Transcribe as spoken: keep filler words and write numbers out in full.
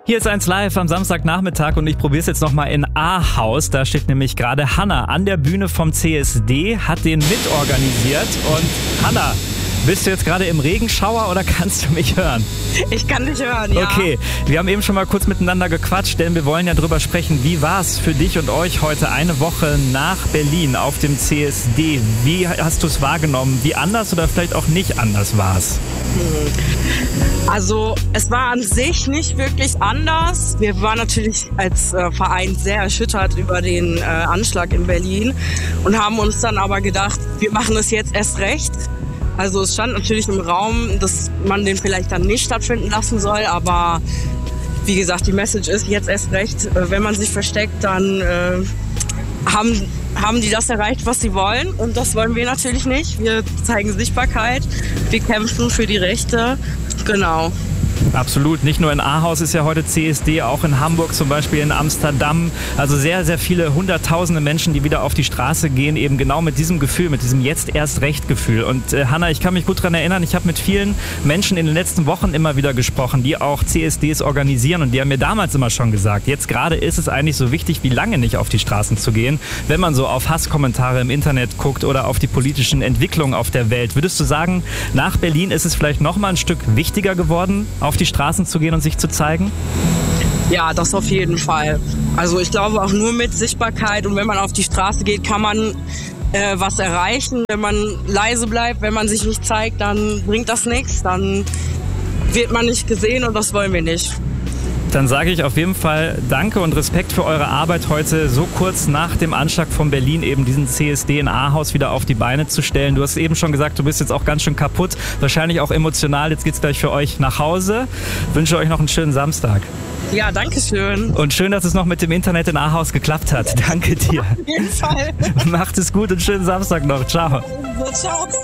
Hier ist eins live am Samstagnachmittag und ich probiere es jetzt nochmal in Ahaus. Da steht nämlich gerade Hanna an der Bühne vom C S D, hat den mitorganisiert. Und Hanna, bist du jetzt gerade im Regenschauer oder kannst du mich hören? Ich kann dich hören, ja. Okay, wir haben eben schon mal kurz miteinander gequatscht, denn wir wollen ja drüber sprechen, wie war es für dich und euch heute eine Woche nach Berlin auf dem C S D? Wie hast du es wahrgenommen? Wie anders oder vielleicht auch nicht anders war es? Also es war an sich nicht wirklich anders. Wir waren natürlich als äh, Verein sehr erschüttert über den äh, Anschlag in Berlin und haben uns dann aber gedacht, wir machen es jetzt erst recht. Also es stand natürlich im Raum, dass man den vielleicht dann nicht stattfinden lassen soll, aber wie gesagt, die Message ist jetzt erst recht. Wenn man sich versteckt, dann äh, haben, haben die das erreicht, was sie wollen, und das wollen wir natürlich nicht. Wir zeigen Sichtbarkeit, wir kämpfen für die Rechte, genau. Absolut. Nicht nur in Ahaus ist ja heute C S D, auch in Hamburg zum Beispiel, in Amsterdam. Also sehr, sehr viele hunderttausende Menschen, die wieder auf die Straße gehen, eben genau mit diesem Gefühl, mit diesem jetzt erst recht Gefühl. Und äh, Hanna, ich kann mich gut daran erinnern, ich habe mit vielen Menschen in den letzten Wochen immer wieder gesprochen, die auch C S Ds organisieren, und die haben mir damals immer schon gesagt, jetzt gerade ist es eigentlich so wichtig wie lange nicht auf die Straßen zu gehen, wenn man so auf Hasskommentare im Internet guckt oder auf die politischen Entwicklungen auf der Welt. Würdest du sagen, nach Berlin ist es vielleicht noch mal ein Stück wichtiger geworden, auf die Straßen zu gehen und sich zu zeigen? Ja, das auf jeden Fall. Also ich glaube auch nur mit Sichtbarkeit, und wenn man auf die Straße geht, kann man äh, was erreichen. Wenn man leise bleibt, wenn man sich nicht zeigt, dann bringt das nichts, dann wird man nicht gesehen, und das wollen wir nicht. Dann sage ich auf jeden Fall Danke und Respekt für eure Arbeit heute, so kurz nach dem Anschlag von Berlin eben diesen C S D in Ahaus wieder auf die Beine zu stellen. Du hast eben schon gesagt, du bist jetzt auch ganz schön kaputt, wahrscheinlich auch emotional. Jetzt geht's gleich für euch nach Hause. Ich wünsche euch noch einen schönen Samstag. Ja, danke schön. Und schön, dass es noch mit dem Internet in Ahaus geklappt hat. Danke dir. Auf jeden Fall. Macht es gut und schönen Samstag noch. Ciao. Ciao.